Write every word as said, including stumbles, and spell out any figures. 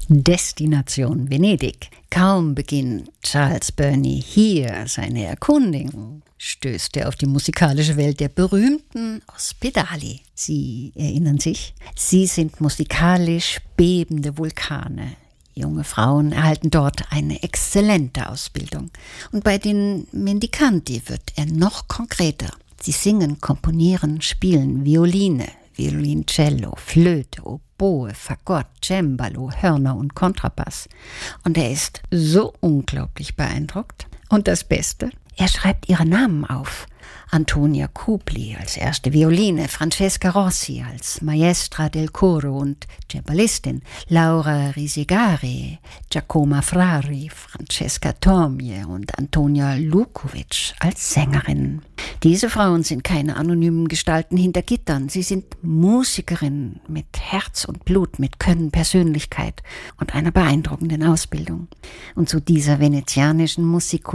Destination Venedig. Kaum beginnt Charles Burney hier seine Erkundigung, stößt er auf die musikalische Welt der berühmten Ospedali. Sie erinnern sich? Sie sind musikalisch bebende Vulkane. Junge Frauen erhalten dort eine exzellente Ausbildung. Und bei den Mendicanti wird er noch konkreter. Sie singen, komponieren, spielen Violine, Violoncello, Flöte, Oboe, Fagott, Cembalo, Hörner und Kontrabass. Und er ist so unglaublich beeindruckt. Und das Beste, er schreibt ihre Namen auf. Antonia Kupli als erste Violine, Francesca Rossi als Maestra del Coro und Cembalistin, Laura Risigari, Giacomo Frari, Francesca Tomje und Antonia Lukovic als Sängerin. Diese Frauen sind keine anonymen Gestalten hinter Gittern. Sie sind Musikerinnen mit Herz und Blut, mit Können, Persönlichkeit und einer beeindruckenden Ausbildung. Und zu dieser venezianischen Musik